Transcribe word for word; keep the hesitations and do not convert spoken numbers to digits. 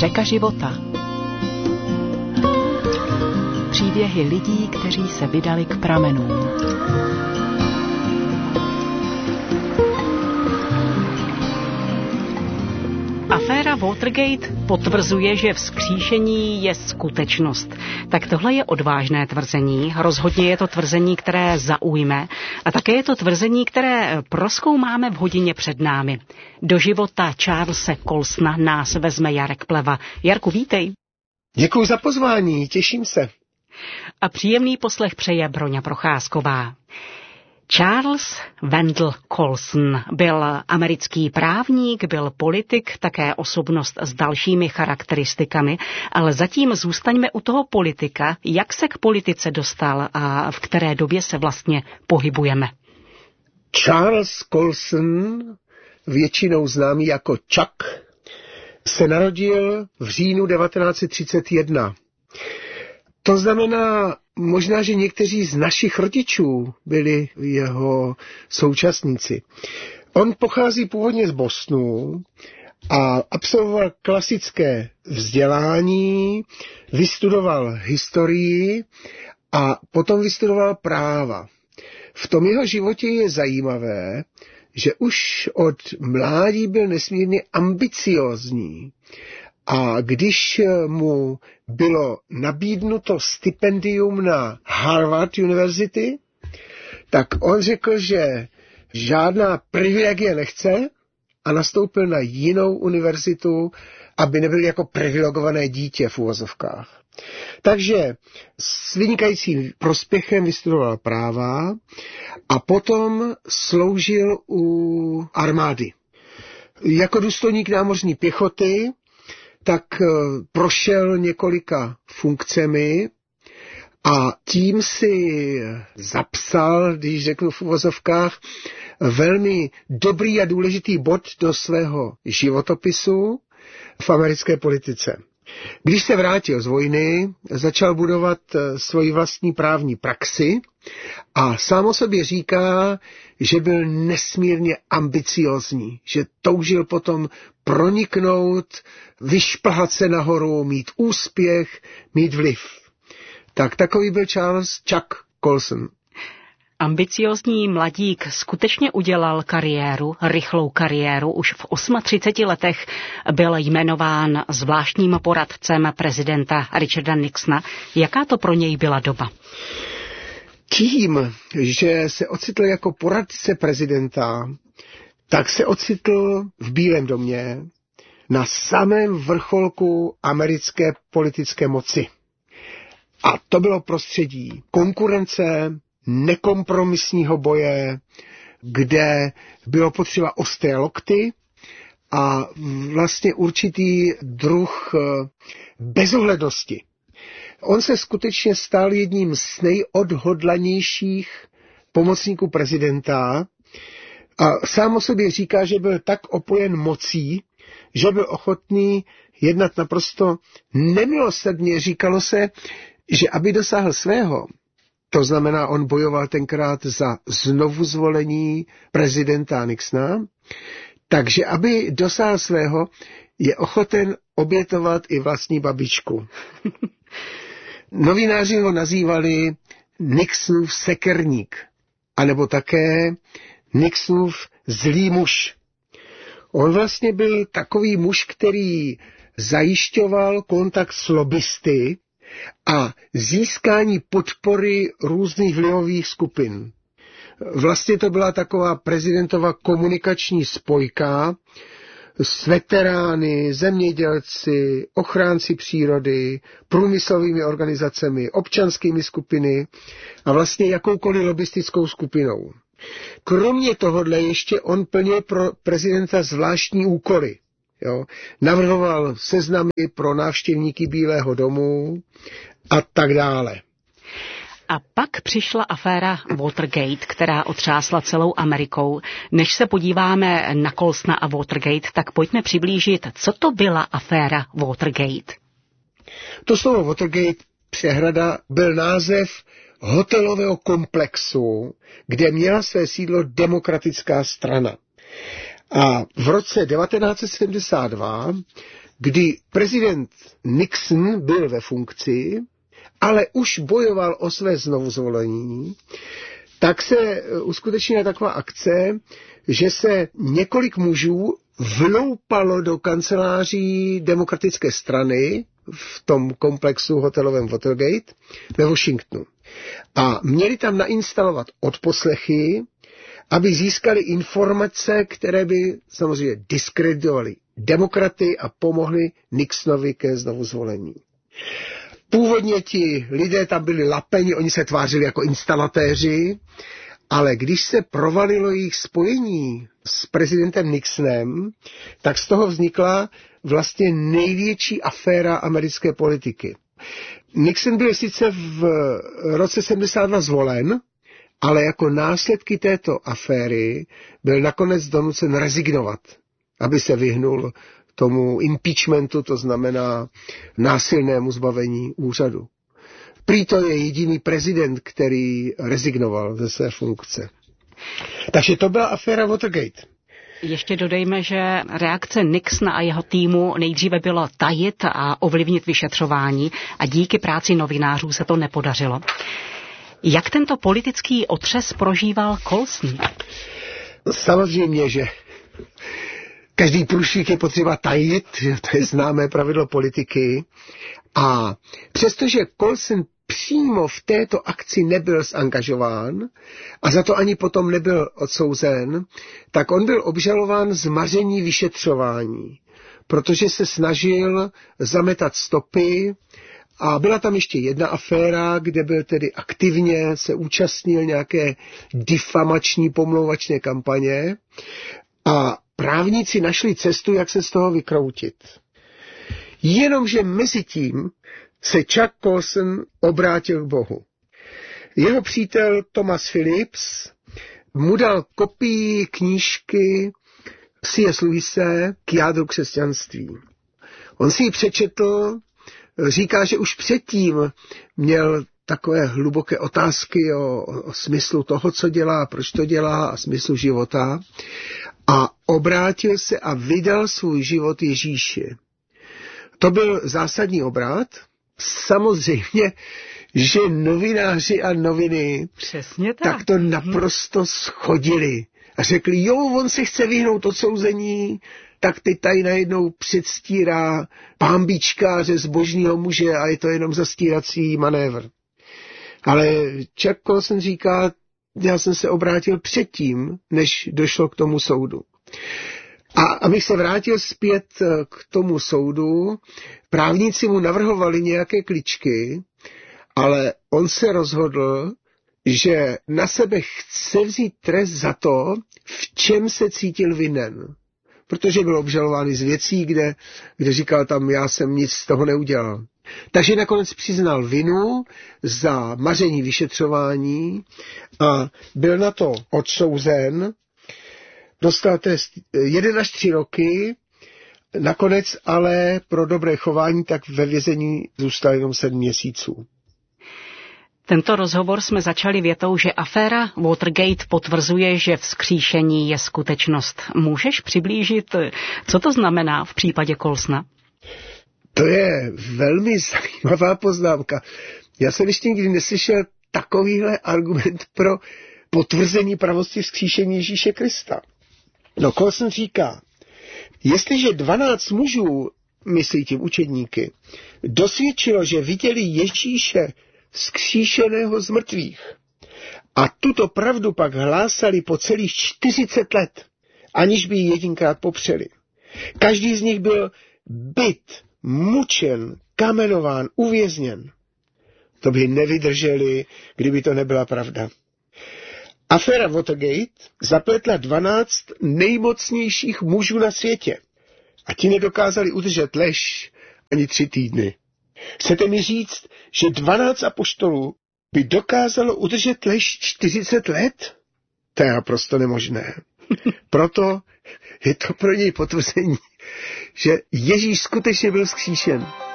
Řeka života. Příběhy lidí, kteří se vydali k pramenům. Aféra Watergate potvrzuje, že vzkříšení je skutečnost. Tak tohle je odvážné tvrzení, rozhodně je to tvrzení, které zaujme a také je to tvrzení, které prozkoumáme v hodině před námi. Do života Charlese Colsona nás vezme Jarek Pleva. Jarku, vítej. Děkuji za pozvání, těším se. A příjemný poslech přeje Broňa Procházková. Charles Wendell Colson byl americký právník, byl politik, také osobnost s dalšími charakteristikami, ale zatím zůstaňme u toho politika. Jak se k politice dostal a v které době se vlastně pohybujeme? Charles Colson, většinou známý jako Chuck, se narodil v říjnu devatenáct set třicet jedna. To znamená, možná, že někteří z našich rodičů byli jeho současníci. On pochází původně z Bostonu a absolvoval klasické vzdělání, vystudoval historii a potom vystudoval práva. V tom jeho životě je zajímavé, že už od mládí byl nesmírně ambiciózní. A když mu bylo nabídnuto stipendium na Harvard University, tak on řekl, že žádná privilegie nechce a nastoupil na jinou univerzitu, aby nebyl jako privilegované dítě v uvozovkách. Takže s vynikajícím prospěchem vystudoval práva a potom sloužil u armády. Jako důstojník námořní pěchoty tak prošel několika funkcemi a tím si zapsal, když řeknu v uvozovkách, velmi dobrý a důležitý bod do svého životopisu v americké politice. Když se vrátil z vojny, začal budovat svoji vlastní právní praxi a sám o sobě říká, že byl nesmírně ambiciózní, že toužil potom proniknout, vyšplhat se nahoru, mít úspěch, mít vliv. Tak takový byl Charles Chuck Colson. Ambiciózní mladík skutečně udělal kariéru, rychlou kariéru. Už v třiceti osmi letech byl jmenován zvláštním poradcem prezidenta Richarda Nixona. Jaká to pro něj byla doba? Tím, že se ocitl jako poradce prezidenta, tak se ocitl v Bílém domě na samém vrcholku americké politické moci. A to bylo prostředí konkurence, nekompromisního boje, kde bylo potřeba ostré lokty a vlastně určitý druh bezohlednosti. On se skutečně stal jedním z nejodhodlanějších pomocníků prezidenta a sám o sobě říká, že byl tak opojen mocí, že byl ochotný jednat naprosto nemilosrdně. Říkalo se, že aby dosáhl svého, to znamená, on bojoval tenkrát za znovuzvolení prezidenta Nixona, takže aby dosáhl svého, je ochoten obětovat i vlastní babičku. Novináři ho nazývali Nixonův sekerník, anebo také Nixonův zlý muž. On vlastně byl takový muž, který zajišťoval kontakt s lobbysty a získání podpory různých vlivových skupin. Vlastně to byla taková prezidentova komunikační spojka s veterány, zemědělci, ochránci přírody, průmyslovými organizacemi, občanskými skupiny a vlastně jakoukoliv lobbystickou skupinou. Kromě tohohle ještě on plnil pro prezidenta zvláštní úkoly. Jo. Navrhoval seznamy pro návštěvníky Bílého domu a tak dále. A pak přišla aféra Watergate, která otřásla celou Amerikou. Než se podíváme na Colsona a Watergate, tak pojďme přiblížit, co to byla aféra Watergate. To slovo Watergate, přehrada, byl název hotelového komplexu, kde měla své sídlo Demokratická strana. A v roce devatenáct set sedmdesát dva kdy prezident Nixon byl ve funkci, ale už bojoval o své znovuzvolení, tak se uskutečnila taková akce, že se několik mužů vloupalo do kanceláří demokratické strany v tom komplexu hotelovém Watergate ve Washingtonu. A měli tam nainstalovat odposlechy, aby získali informace, které by samozřejmě diskreditovaly demokraty a pomohly Nixonovi ke znovuzvolení. Původně ti lidé tam byli lapeni, oni se tvářili jako instalatéři, ale když se provalilo jejich spojení s prezidentem Nixonem, tak z toho vznikla vlastně největší aféra americké politiky. Nixon byl sice v roce sedmdesát dva zvolen, ale jako následky této aféry byl nakonec donucen rezignovat, aby se vyhnul tomu impeachmentu, to znamená násilnému zbavení úřadu. Prý to je jediný prezident, který rezignoval ze své funkce. Takže to byla aféra Watergate. Ještě dodejme, že reakce Nixona a jeho týmu nejdříve bylo tajit a ovlivnit vyšetřování a díky práci novinářů se to nepodařilo. Jak tento politický otřes prožíval Colson? Samozřejmě, že každý průšvih je potřeba tajit, že to je známé pravidlo politiky. A přestože Colson přímo v této akci nebyl zangažován a za to ani potom nebyl odsouzen, tak on byl obžalován z maření vyšetřování, protože se snažil zametat stopy. A byla tam ještě jedna aféra, kde byl tedy aktivně se účastnil nějaké difamační pomlouvačné kampaně a právníci našli cestu, jak se z toho vykroutit. Jenomže mezi tím se Chuck Colson obrátil k Bohu. Jeho přítel Thomas Phillips mu dal kopii knížky C S Lewise K jádru křesťanství. On si ji přečetl, říká, že už předtím měl takové hluboké otázky o, o smyslu toho, co dělá, proč to dělá a smyslu života a obrátil se a vydal svůj život Ježíši. To byl zásadní obrat. Samozřejmě, že novináři a noviny Přesně tak. tak to naprosto schodili a řekli, jo, on se chce vyhnout odsouzení, tak teď tady najednou předstírá pánbičkáře zbožného muže a je to jenom zastírací manévr. Ale Chuck Colson říká, já jsem se obrátil předtím, než došlo k tomu soudu. A abych se vrátil zpět k tomu soudu, právníci mu navrhovali nějaké kličky, ale on se rozhodl, že na sebe chce vzít trest za to, v čem se cítil vinen. Protože byl obžalován z věcí, kde, kde říkal tam, já jsem nic z toho neudělal. Takže nakonec přiznal vinu za maření vyšetřování a byl na to odsouzen. Dostal trest jeden až tři roky, nakonec ale pro dobré chování tak ve vězení zůstal jenom sedm měsíců. Tento rozhovor jsme začali větou, že aféra Watergate potvrzuje, že vzkříšení je skutečnost. Můžeš přiblížit, co to znamená v případě Colsona? To je velmi zajímavá poznámka. Já jsem ještě nikdy neslyšel takovýhle argument pro potvrzení pravosti vzkříšení Ježíše Krista. No, Colson říká, jestliže dvanáct mužů, myslí tím učedníky, dosvědčilo, že viděli Ježíše vzkříšeného z mrtvých a tuto pravdu pak hlásali po celých čtyřicet let, aniž by ji jedinkrát popřeli. Každý z nich byl bit, mučen, kamenován, uvězněn. To by nevydrželi, kdyby to nebyla pravda. Aféra Watergate zapletla dvanáct nejmocnějších mužů na světě a ti nedokázali udržet lež ani tři týdny. Chcete mi říct, že dvanáct apoštolů by dokázalo udržet lež čtyřicet let? To je naprosto nemožné. Proto je to pro něj potvrzení, že Ježíš skutečně byl vzkříšen.